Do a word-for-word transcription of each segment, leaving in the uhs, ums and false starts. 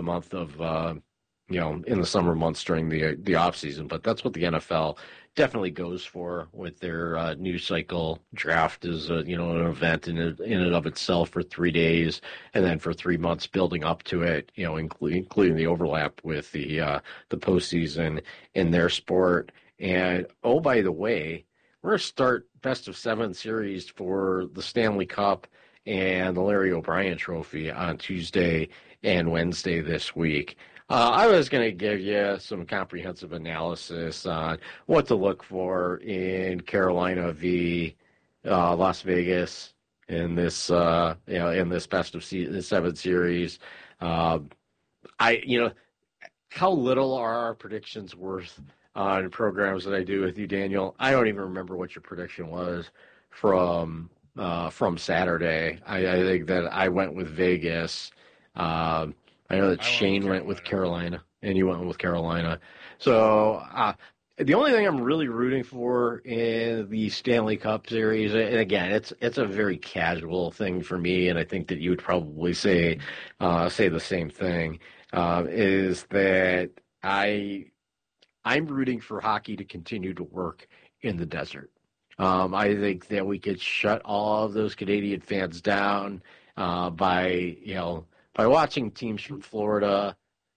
month of, uh, you know, in the summer months during the the off season. But that's what the N F L definitely goes for with their uh, news cycle. Draft is, a, you know, an event in it, in and of itself for three days, and then for three months building up to it, you know, including including the overlap with the uh, the postseason in their sport. And oh, by the way, we're going to start best of seven series for the Stanley Cup and the Larry O'Brien Trophy on Tuesday and Wednesday this week. Uh, I was going to give you some comprehensive analysis on what to look for in Carolina v. Uh, Las Vegas in this, uh, you know, in this best of seven series. Uh, I, you know, how little are our predictions worth on programs that I do with you, Daniel? I don't even remember what your prediction was from uh, from Saturday. I, I think that I went with Vegas. Um, I know that I Shane went with, went with Carolina, and you went with Carolina. So uh, the only thing I'm really rooting for in the Stanley Cup Series, and again, it's it's a very casual thing for me, and I think that you would probably say uh, say the same thing, uh, is that I I'm rooting for hockey to continue to work in the desert. Um, I think that we could shut all of those Canadian fans down uh, by you know. by watching teams from Florida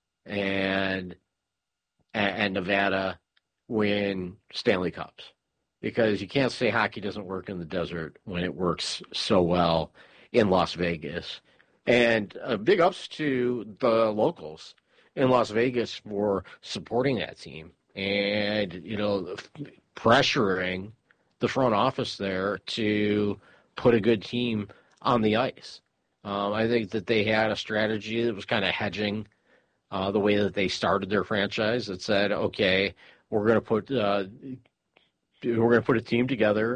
and and Nevada win Stanley Cups, because you can't say hockey doesn't work in the desert when it works so well in Las Vegas. And uh, big ups to the locals in Las Vegas for supporting that team and, you know, pressuring the front office there to put a good team on the ice. Um, I think that they had a strategy that was kind of hedging uh, the way that they started their franchise. That said, okay, we're going to put uh, we're going to put a team together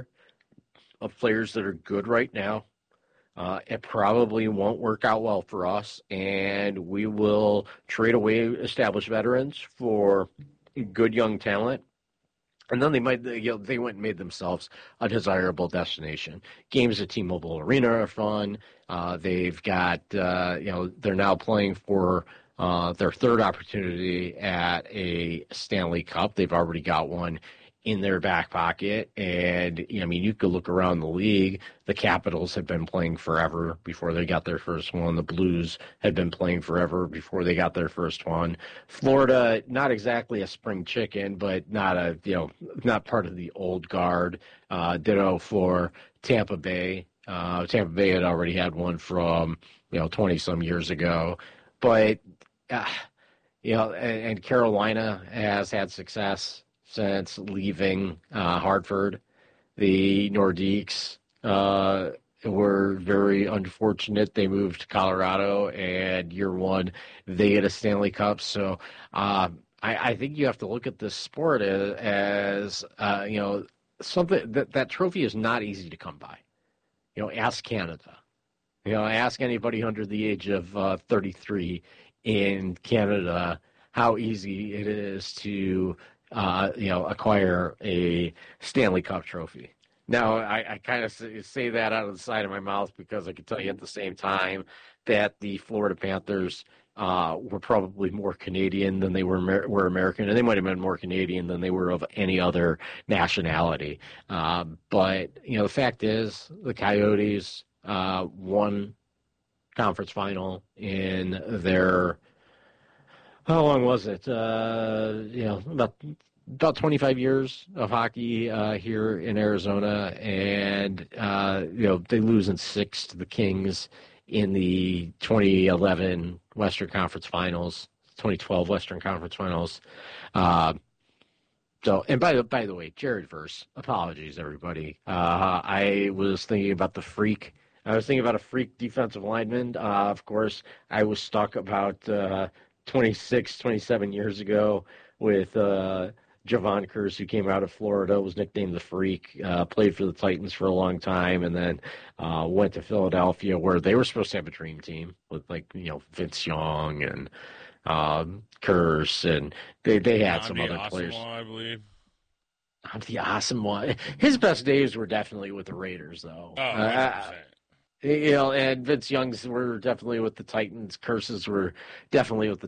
of players that are good right now. Uh, it probably won't work out well for us, and we will trade away established veterans for good young talent. And then they might, you know, they went and made themselves a desirable destination. Games at T-Mobile Arena are fun. Uh, they've got, uh, you know, they're now playing for uh, their third opportunity at a Stanley Cup. They've already got one in their back pocket. And, you know, I mean, you could look around the league. The Capitals have been playing forever before they got their first one. The Blues had been playing forever before they got their first one. Florida, not exactly a spring chicken, but not a, you know, not part of the old guard. Uh, ditto for Tampa Bay. Uh, Tampa Bay had already had one from, you know, twenty some years ago. But, uh, you know, and, and Carolina has had success since leaving uh, Hartford. The Nordiques uh, were very unfortunate. They moved to Colorado, and year one, they get a Stanley Cup. So uh, I, I think you have to look at this sport as, as uh, you know, something that that trophy is not easy to come by. You know, ask Canada. You know, ask anybody under the age of uh, thirty-three in Canada how easy it is to Uh, you know, acquire a Stanley Cup trophy. Now, I, I kind of say that out of the side of my mouth because I can tell you at the same time that the Florida Panthers uh, were probably more Canadian than they were Amer- were American, and they might have been more Canadian than they were of any other nationality. Uh, but, you know, the fact is the Coyotes uh, won conference final in their How long was it? Uh, you know, about about twenty-five years of hockey uh, here in Arizona, and uh, you know they lose in six to the Kings in the twenty eleven Western Conference Finals, twenty twelve Western Conference Finals. Uh, so, and by the by the way, Jared Verse, apologies everybody. Uh, I was thinking about the freak. I was thinking about a freak defensive lineman. Uh, of course, I was stuck about. Uh, twenty-six, twenty-seven years ago with uh, Javon Curse, who came out of Florida, was nicknamed the Freak, uh, played for the Titans for a long time, and then uh, went to Philadelphia where they were supposed to have a dream team with, like, you know, Vince Young and um, Curse, and they, they had some other awesome players. One, I believe. I'm the awesome one. His best days were definitely with the Raiders, though. Oh, one hundred percent. Uh, You know, and Vince Young's were definitely with the Titans. Curses were definitely with the